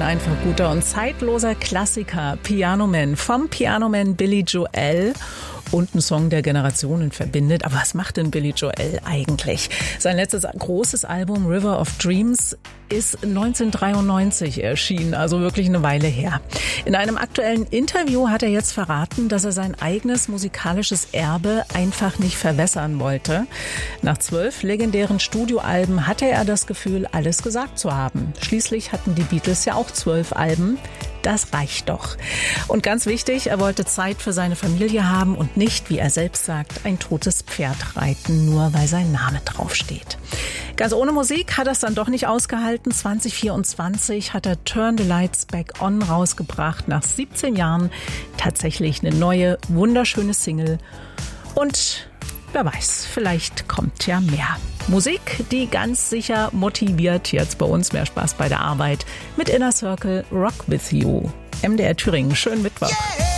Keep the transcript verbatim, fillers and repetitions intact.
einfach guter und zeitloser Klassiker, Piano Man, vom Piano Man Billy Joel. Und ein Song, der Generationen verbindet. Aber was macht denn Billy Joel eigentlich? Sein letztes großes Album River of Dreams ist neunzehnhundertdreiundneunzig erschienen, also wirklich eine Weile her. In einem aktuellen Interview hat er jetzt verraten, dass er sein eigenes musikalisches Erbe einfach nicht verwässern wollte. Nach zwölf legendären Studioalben hatte er das Gefühl, alles gesagt zu haben. Schließlich hatten die Beatles ja auch zwölf Alben. Das reicht doch. Und ganz wichtig, er wollte Zeit für seine Familie haben und nicht, wie er selbst sagt, ein totes Pferd reiten, nur weil sein Name draufsteht. Ganz ohne Musik hat er es dann doch nicht ausgehalten. zwanzig vierundzwanzig hat er Turn the Lights Back On rausgebracht. Nach siebzehn Jahren tatsächlich eine neue, wunderschöne Single. Und wer weiß, vielleicht kommt ja mehr. Musik, die ganz sicher motiviert. Jetzt bei uns mehr Spaß bei der Arbeit mit Inner Circle Rock With You. M D R Thüringen, schönen Mittwoch. Yeah!